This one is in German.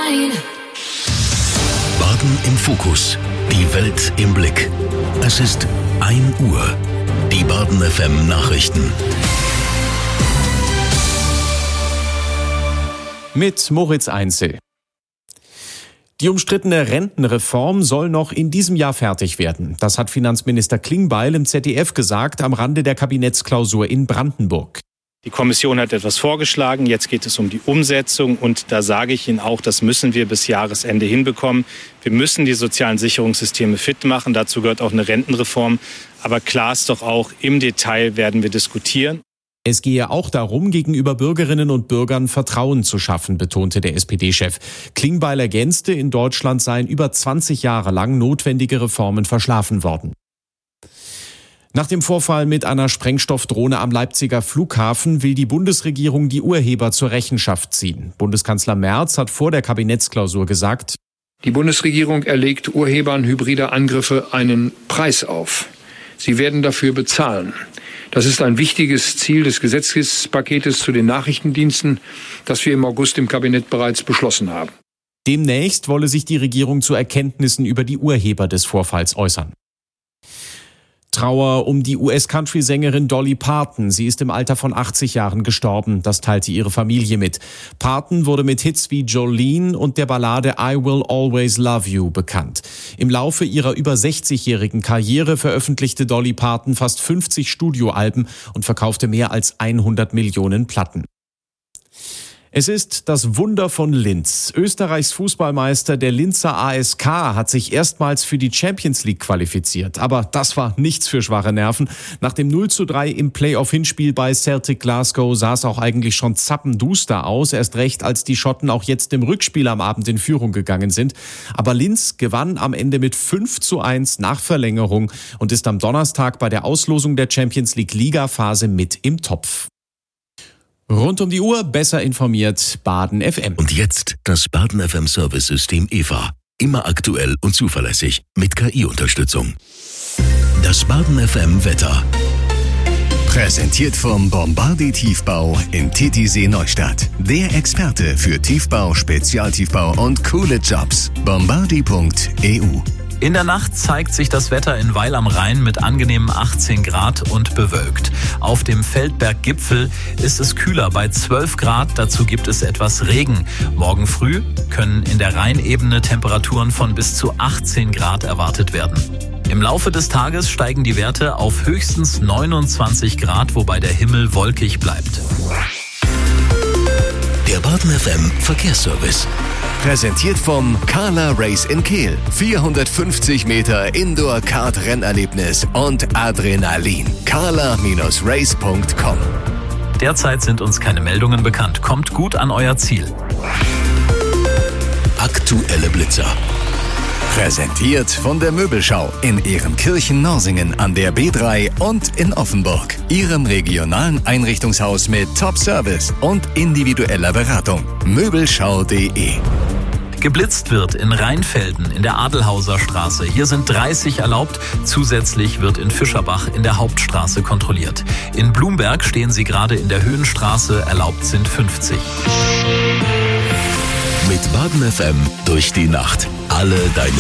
Baden im Fokus. Die Welt im Blick. Es ist 1 Uhr. Die Baden FM Nachrichten. Mit Moritz Einzel. Die umstrittene Rentenreform soll noch in diesem Jahr fertig werden. Das hat Finanzminister Klingbeil im ZDF gesagt am Rande der Kabinettsklausur in Brandenburg. Die Kommission hat etwas vorgeschlagen, jetzt geht es um die Umsetzung und da sage ich Ihnen auch, das müssen wir bis Jahresende hinbekommen. Wir müssen die sozialen Sicherungssysteme fit machen, dazu gehört auch eine Rentenreform. Aber klar ist doch auch, im Detail werden wir diskutieren. Es gehe auch darum, gegenüber Bürgerinnen und Bürgern Vertrauen zu schaffen, betonte der SPD-Chef. Klingbeil ergänzte, in Deutschland seien über 20 Jahre lang notwendige Reformen verschlafen worden. Nach dem Vorfall mit einer Sprengstoffdrohne am Leipziger Flughafen will die Bundesregierung die Urheber zur Rechenschaft ziehen. Bundeskanzler Merz hat vor der Kabinettsklausur gesagt: Die Bundesregierung erlegt Urhebern hybrider Angriffe einen Preis auf. Sie werden dafür bezahlen. Das ist ein wichtiges Ziel des Gesetzespaketes zu den Nachrichtendiensten, das wir im August im Kabinett bereits beschlossen haben. Demnächst wolle sich die Regierung zu Erkenntnissen über die Urheber des Vorfalls äußern. Trauer um die US-Country-Sängerin Dolly Parton. Sie ist im Alter von 80 Jahren gestorben. Das teilte ihre Familie mit. Parton wurde mit Hits wie Jolene und der Ballade I Will Always Love You bekannt. Im Laufe ihrer über 60-jährigen Karriere veröffentlichte Dolly Parton fast 50 Studioalben und verkaufte mehr als 100 Millionen Platten. Es ist das Wunder von Linz. Österreichs Fußballmeister, der Linzer ASK, hat sich erstmals für die Champions League qualifiziert. Aber das war nichts für schwache Nerven. Nach dem 0:3 im Playoff-Hinspiel bei Celtic Glasgow sah es auch eigentlich schon zappenduster aus. Erst recht, als die Schotten auch jetzt im Rückspiel am Abend in Führung gegangen sind. Aber Linz gewann am Ende mit 5:1 nach Verlängerung und ist am Donnerstag bei der Auslosung der Champions League Liga-Phase mit im Topf. Rund um die Uhr besser informiert, Baden FM. Und jetzt das Baden FM Service-System EVA. Immer aktuell und zuverlässig mit KI-Unterstützung. Das Baden FM Wetter. Präsentiert vom Bombardier Tiefbau in Titisee Neustadt. Der Experte für Tiefbau, Spezialtiefbau und coole Jobs. Bombardier.eu. In der Nacht zeigt sich das Wetter in Weil am Rhein mit angenehmen 18 Grad und bewölkt. Auf dem Feldberggipfel ist es kühler bei 12 Grad, dazu gibt es etwas Regen. Morgen früh können in der Rheinebene Temperaturen von bis zu 18 Grad erwartet werden. Im Laufe des Tages steigen die Werte auf höchstens 29 Grad, wobei der Himmel wolkig bleibt. Der Baden FM Verkehrsservice. Präsentiert vom Carla Race in Kehl. 450 Meter Indoor-Kart-Rennerlebnis und Adrenalin. carla-race.com. Derzeit sind uns keine Meldungen bekannt. Kommt gut an euer Ziel. Aktuelle Blitzer. Präsentiert von der Möbelschau in Ehrenkirchen-Norsingen an der B3 und in Offenburg. Ihrem regionalen Einrichtungshaus mit Top-Service und individueller Beratung. Möbelschau.de. Geblitzt wird in Rheinfelden in der Adelhauser Straße. Hier sind 30 erlaubt. Zusätzlich wird in Fischerbach in der Hauptstraße kontrolliert. In Blumberg stehen sie gerade in der Höhenstraße. Erlaubt sind 50. Mit Baden FM durch die Nacht. Alle deine